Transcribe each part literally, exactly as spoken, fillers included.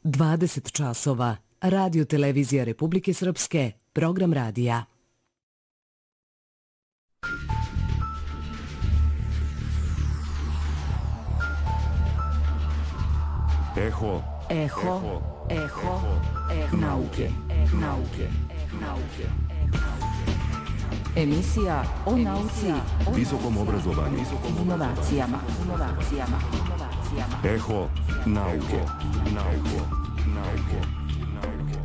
dvadeset časova. Radio Televizija Republike Srpske. Program radija. Eho, Eho, eho, eho, nauke, nauke, nauke. Emisija o nauci, visokom obrazovanju, inovacijama, inovacijama, inovacijama. Eho, nauke, nauke, nauke, nauke.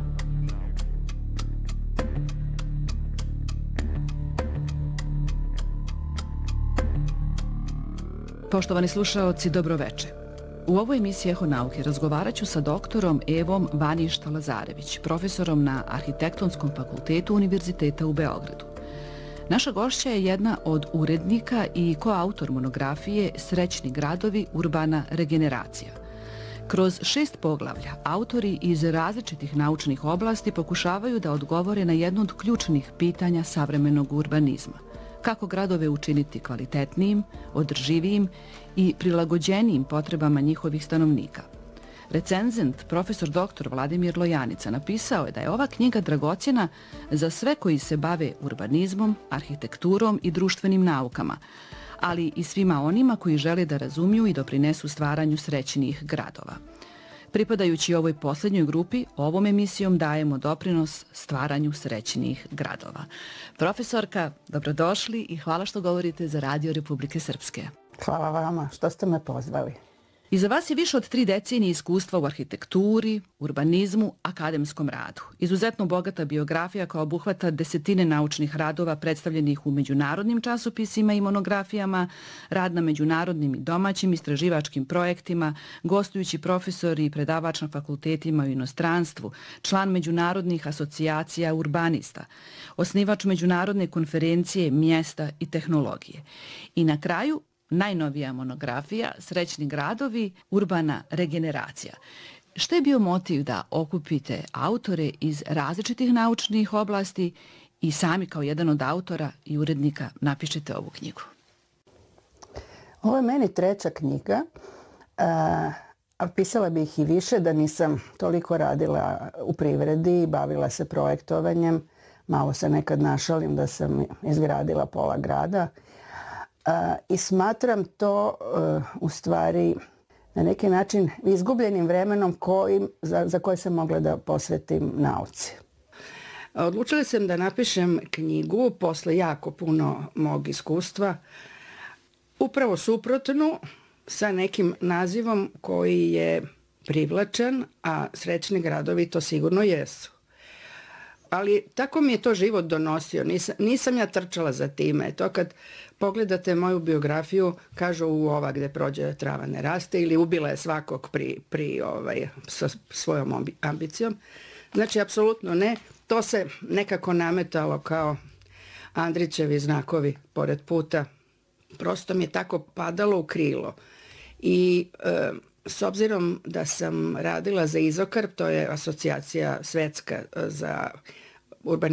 Poštovani slušaoci, dobroveče. U ovoj emisiji Eho nauke razgovarat ću sa doktorom Evom Vaništa-Lazarević, profesorom na Arhitektonskom fakultetu Univerziteta u Beogradu. Naša gošća je jedna od urednika i koautor monografije Srećni gradovi, urbana regeneracija. Kroz šest poglavlja autori iz različitih naučnih oblasti pokušavaju da odgovore na jedno od ključnih pitanja savremenog urbanizma. Kako gradove učiniti kvalitetnijim, održivijim i prilagođenijim potrebama njihovih stanovnika. Recenzent, profesor doktor Vladimir Lojanica, napisao je da je ova knjiga dragocjena za sve koji se bave urbanizmom, arhitekturom i društvenim naukama, ali i svima onima koji žele da razumiju i doprinesu stvaranju srećnijih gradova. Pripadajući ovoj posljednjoj grupi, ovom emisijom dajemo doprinos stvaranju srećnijih gradova. Profesorka, dobrodošli i hvala što govorite za Radio Republike Srpske. Hvala vama što ste me pozvali. Iza vas je više od tri decenije iskustva u arhitekturi, urbanizmu, akademskom radu. Izuzetno bogata biografija koja obuhvata desetine naučnih radova predstavljenih u međunarodnim časopisima i monografijama, rad na međunarodnim i domaćim istraživačkim projektima, gostujući profesor i predavač na fakultetima u inostranstvu, član međunarodnih asocijacija urbanista, osnivač međunarodne konferencije mjesta i tehnologije. I na kraju, najnovija monografija Srećni gradovi, urbana regeneracija. Što je bio motiv da okupite autore iz različitih naučnih oblasti i sami kao jedan od autora i urednika napišete ovu knjigu? Ovo je meni treća knjiga, a pisala bih ih i više da nisam toliko radila u privredi i bavila se projektovanjem. Malo se nekad našalim da sam izgradila pola grada. Uh, I smatram to uh, u stvari na neki način izgubljenim vremenom kojim, za, za koje sam mogla da posvetim nauci. Odlučila sam da napišem knjigu posle jako puno mog iskustva, upravo suprotnu sa nekim nazivom koji je privlačan, a srećni gradovi to sigurno jesu. Ali tako mi je to život donosio, nisam, nisam ja trčala za time. To kad pogledate moju biografiju, kažu u ova gde prođe trava ne raste ili ubila je svakog pri, pri ovaj, sa svojom ambicijom. Znači, apsolutno ne. To se nekako nametalo kao Andrićevi znakovi pored puta. Prosto mi je tako padalo u krilo. I e, s obzirom da sam radila za Izokarp, to je asocijacija svetska za urbanizaciju,